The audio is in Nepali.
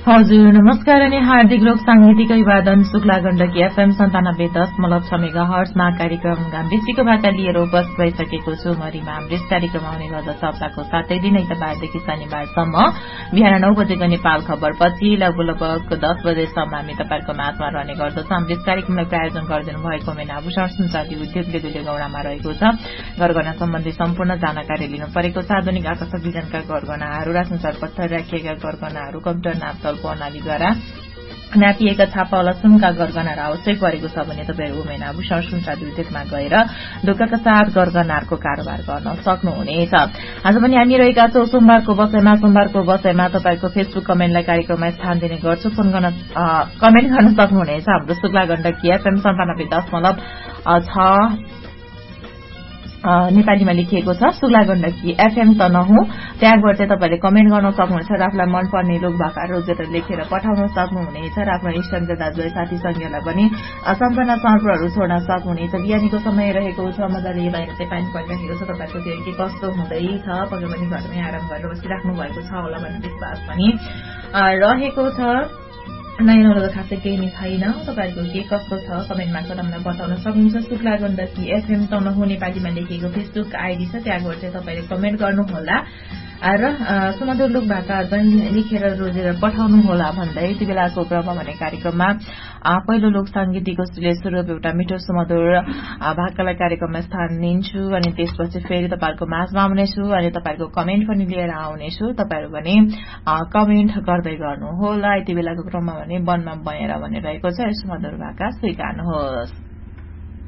हजुर नमस्कार अनि हार्दिक लोक सांगीतिक अभिवादन शुक्ला गण्डकी एफएम 97.6 मेगाहर्ट्जमा कार्यक्रम घामबेसीको भाका लिएर उपस्थित भइसकेको छु। म रिमा अमृत। कार्यक्रम आउने गर्दछ हप्ताको 7 दिन आइतबारदेखि शनिबारसम्म बिहान 9 बजेको नेपाल खबरपछि लगभग 10 बजेसम्म हामी तपाईहरुको माझमा रहने गर्दछ। अमृत कार्यक्रमलाई प्रायोजन गरिदिनु भएको मेना आभूषण सुनचाँदी उद्योगले दुलेगौडामा रहेको छ। गरगहना सम्बन्धी सम्पूर्ण जानकारी लिनु परेको छ। आधुनिक आकर्षक डिजाइनका गरगहनाहरू र संसार पत्थर राखिएका गरगहनाहरू कम्प्युटर नापतोल प्रणालीद्वारा नापिएका छापावाला सुनका गरगहनाहरू आवश्यक परेको छ भने तपाईहरु मेना आभूषण सुनचाँदी उद्योगमा गएर ढोकाका साथ गरगहनाहरूको कारोबार गर्न सक्नुहुनेछ। आज पनि हामी रहेका छौं सोमबारको बसाइमा तपाईको फेसबुक कमेन्टलाई कार्यक्रममा स्थान दिने गर्छु। फोन गर्न कमेन्ट गर्न सक्नुहुनेछ। हाम्रो शुक्ला गण्डकी एफएम 97.6 नेपालीमा लेखिएको छ। शुक्ला गण्डकी एफएम तनहु ट्यागबाट चाहिँ तपाईले कमेन्ट गर्न सक्नुहुनेछ र आफूलाई मनपर्ने लोक भाका रोजेर लेखेर पठाउन सक्नुहुनेछ र आफ्नो इष्टमित्र दाजुभाइ साथी संगीलाई पनि सम्पूर्ण चाडपर्वहरू छोड्न सक्नुहुनेछ। बिहानीको समय रहेको छ, मजाले बाहिर चाहिँ पानी परिरहेको छ। तपाईको त्यो के कस्तो हुँदैछ? पक्कै पनि घरमै आराम गरेर बसिराख्नु भएको छ होला भन्ने विश्वास पनि रहेको छ। नयाँ खासै केही नै छैन। तपाईहरुको के कस्तो छ कमेन्ट मार्फत हामीलाई बताउन सक्नुहुन्छ। शुक्ला गण्डकी एफएम तनहु नेपालीमा लेखिएको फेसबुक आईडी छ, त्यहाँबाट चाहिँ तपाईले कमेन्ट गर्नुहोला र सुमधुर लोक भाकाहरू पनि लेखेर रोजेर पठाउनु होला भन्दै यति बेलाको क्रममा भने कार्यक्रममा पहिलो लोक सांगीतिकको स्वरूप एउटा मिठो सुमधुर भाकालाई कार्यक्रममा स्थान दिन्छु अनि त्यसपछि फेरि तपाईहरुको माझमा आउनेछु अनि तपाईहरुको कमेन्ट पनि लिएर आउनेछु। तपाईहरु पनि कमेन्ट गर्दै गर्नु होला। यति बेलाको क्रममा भने वनमा बनेर भन्ने रहेको छ। सुमधुर भाका स्वीकार्नुहोस्।